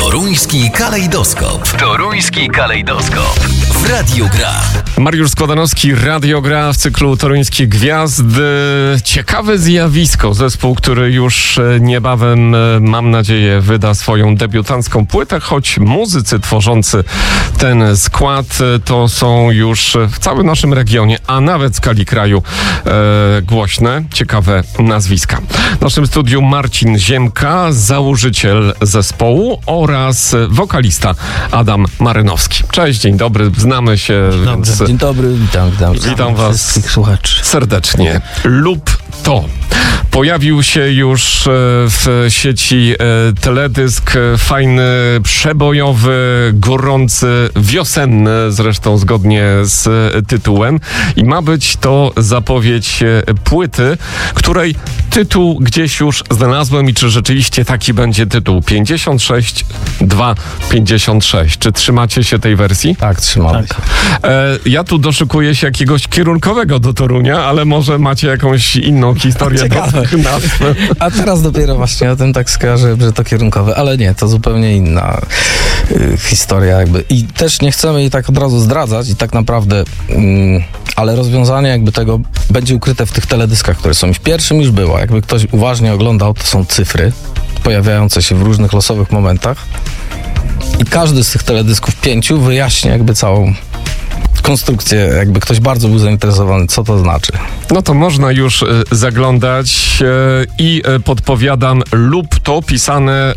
Toruński kalejdoskop. Toruński kalejdoskop. W Radiu Gra. Mariusz Składanowski, Radio Gra w cyklu Toruńskich Gwiazd. Ciekawe zjawisko. Zespół, który już niebawem, mam nadzieję, wyda swoją debiutancką płytę, choć muzycy tworzący ten skład to są już w całym naszym regionie, a nawet w skali kraju głośne, ciekawe nazwiska. W naszym studiu Marcin Ziemka, założyciel zespołu oraz wokalista Adam Marynowski. Cześć, dzień dobry, znamy się. Dobrze, więc... Dzień dobry, witam was wszystkich słuchaczy serdecznie. Lub to. Pojawił się już w sieci teledysk, fajny, przebojowy, gorący, wiosenny, zresztą zgodnie z tytułem. I ma być to zapowiedź płyty, której tytuł gdzieś już znalazłem i czy rzeczywiście taki będzie tytuł 56-2-56. Czy trzymacie się tej wersji? Tak, trzymamy się. Ja tu doszukuję się jakiegoś kierunkowego do Torunia, ale może macie jakąś inną historię do nazw. A teraz dopiero właśnie o tym tak skojarzyłem, że to kierunkowe, ale nie, to zupełnie inna historia jakby. I też nie chcemy jej tak od razu zdradzać i tak naprawdę, ale rozwiązanie jakby tego będzie ukryte w tych teledyskach, które są. W pierwszym już było, jakby ktoś uważnie oglądał, to są cyfry pojawiające się w różnych losowych momentach i każdy z tych teledysków 5 wyjaśnia jakby całą konstrukcję, jakby ktoś bardzo był zainteresowany, co to znaczy. No to można już zaglądać i podpowiadam lub to pisane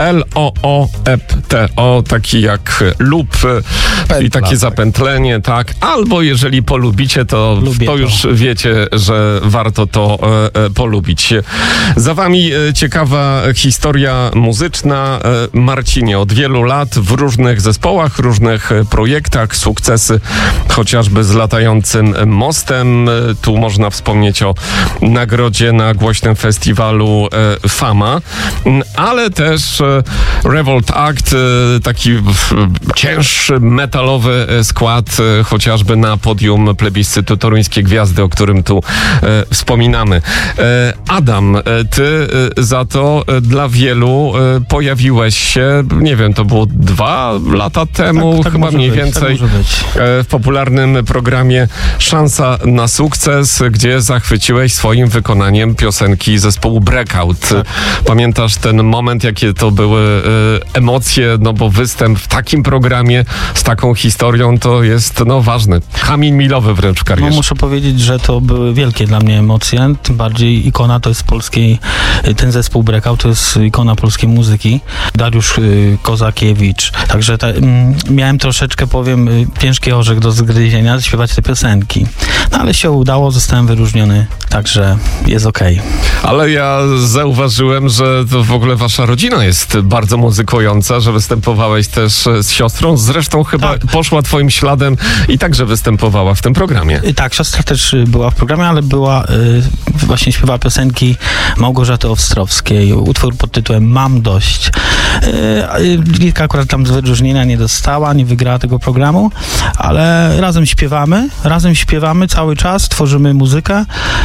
L-O-O-P-T-O, taki jak lub i takie zapętlenie, tak. Albo jeżeli polubicie, to już wiecie, że warto to polubić. Za wami ciekawa historia muzyczna. Marcinie, od wielu lat w różnych zespołach, różnych projektach, sukcesy chociażby z latającym mostem. Tu można wspomnieć o nagrodzie na głośnym festiwalu Fama, ale też Revolt Act, taki cięższy, metalowy skład, chociażby na podium plebiscytu Toruńskie Gwiazdy, o którym tu wspominamy. Adam, ty za to dla wielu pojawiłeś się, nie wiem, to było 2 lata temu, tak chyba mniej być, więcej, tak w popularnym programie Szansa na sukces, gdzie zachwyciłeś swoim wykonaniem piosenki zespołu Breakout. Tak. Pamiętasz ten moment, jakie to były emocje, no bo występ w takim programie z taką historią to jest ważny. Kamień milowy wręcz w karierze. No muszę powiedzieć, że to były wielkie dla mnie emocje. Tym bardziej ikona to jest polskiej, ten zespół Breakout to jest ikona polskiej muzyki. Dariusz Kozakiewicz. Także miałem troszeczkę, powiem, ciężki orzech do zgryzienia, śpiewać te piosenki. No ale się udało, zostałem wyróżniony, także jest okej. Ale ja zauważyłem, że to w ogóle wasza rodzina jest bardzo muzykująca, że występowałeś też z siostrą. Zresztą chyba poszła twoim śladem i także występowała w tym programie. Tak, siostra też była w programie, ale była właśnie śpiewała piosenki Małgorzaty Ostrowskiej. Utwór pod tytułem Mam dość. Litka akurat tam z wyróżnienia nie dostała, nie wygrała tego programu, ale razem śpiewamy cały czas, tworzymy muzykę.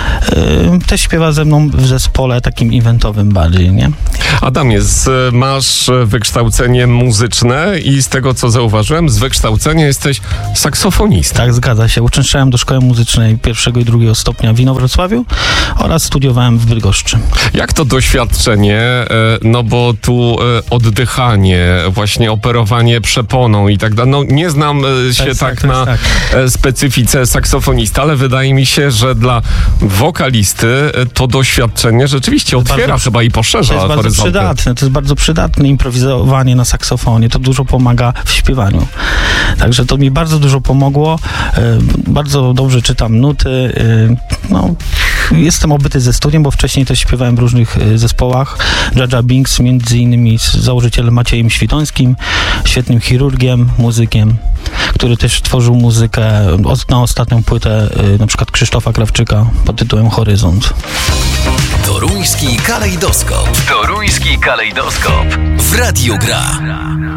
Też śpiewa ze mną w zespole takim eventowym bardziej, nie? Adamie, masz wykształcenie muzyczne i z tego, co zauważyłem, z wykształcenia jesteś saksofonistą. Tak, zgadza się. Uczęszczałem do szkoły muzycznej 1. i 2. stopnia w Inowrocławiu oraz studiowałem w Bydgoszczy. Jak to doświadczenie? No bo tu oddychanie, właśnie operowanie przeponą i tak dalej. No nie znam się na specyfice saksofonista, ale wydaje mi się, że dla wokalisty to doświadczenie rzeczywiście otwiera chyba i poszerza horyzonty. To jest bardzo przydatne improwizowanie na saksofonie. To dużo pomaga w śpiewaniu. Także to mi bardzo dużo pomogło. Bardzo dobrze czytam nuty. Jestem obyty ze studiem, bo wcześniej też śpiewałem w różnych zespołach. Jaja Binks, między innymi z założycielem Maciejem Świtońskim, świetnym chirurgiem, muzykiem, który też tworzył muzykę na ostatnią płytę na przykład Krzysztofa Krawczyka pod tytułem Horyzont. Toruński kalejdoskop. Toruński kalejdoskop. W Radiu Gra.